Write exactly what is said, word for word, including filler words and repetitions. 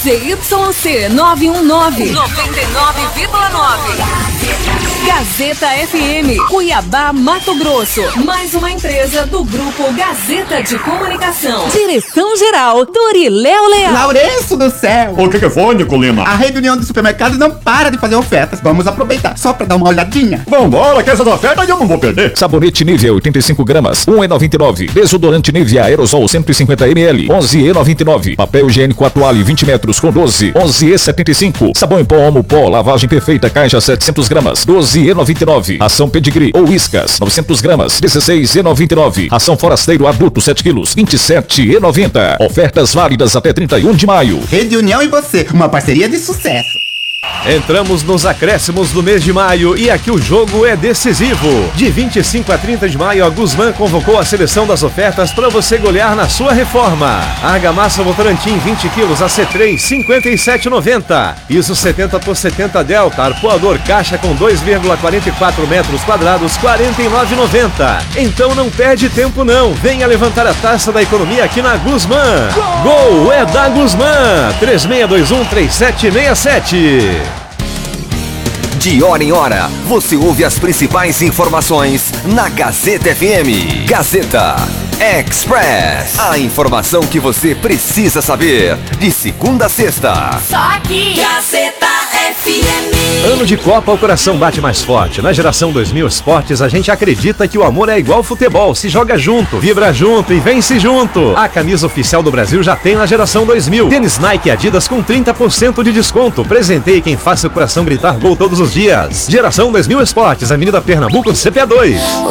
Z Y C nove um nove, noventa e nove vírgula nove. Gazeta F M, Cuiabá, Mato Grosso. Mais uma empresa do Grupo Gazeta de Comunicação. Direção-geral, Doriléo Leal. Lourenço do céu. O que que foi, Nico Lima? A Rede União dos Supermercados não para de fazer ofertas. Vamos aproveitar, só pra dar uma olhadinha. Vambora, que essas ofertas eu não vou perder. Sabonete Nivea oitenta e cinco gramas, um real e noventa e nove. Desodorante Nivea Aerosol cento e cinquenta mililitros, onze reais e noventa e nove. Papel higiênico Atuale vinte metros com doze, onze reais e setenta e cinco. Sabão em pó Omo Pó, lavagem perfeita, caixa setecentos gramas, doze reais e noventa e nove. Ração Pedigree ou Whiskas novecentos gramas, dezesseis reais e noventa e nove. Ração Forasteiro adulto sete quilos, vinte e sete reais e noventa. Ofertas válidas até trinta e um de maio. Rede União e você, uma parceria de sucesso. Entramos nos acréscimos do mês de maio e aqui o jogo é decisivo. De vinte e cinco a trinta de maio, a Guzmán convocou a seleção das ofertas para você golear na sua reforma. Argamassa Votorantim vinte quilos A C três, cinquenta e sete reais e noventa. Piso setenta por setenta Delta, arpoador caixa com dois vírgula quarenta e quatro metros quadrados, quarenta e nove reais e noventa. Então não perde tempo não, venha levantar a taça da economia aqui na Guzmán. Gol é da Guzmán. três seis dois um, três sete seis sete. De hora em hora, você ouve as principais informações na Gazeta F M. Gazeta Express. A informação que você precisa saber, de segunda a sexta. Só aqui, Gazeta F M. Ano de Copa, o coração bate mais forte. Na Geração dois mil Esportes, a gente acredita que o amor é igual futebol. Se joga junto, vibra junto e vence junto. A camisa oficial do Brasil já tem na Geração dois mil. Tênis Nike e Adidas com trinta por cento de desconto. Presenteie quem faz seu coração gritar gol todos os dias. Geração dois mil Esportes, Avenida Pernambuco, C P A dois.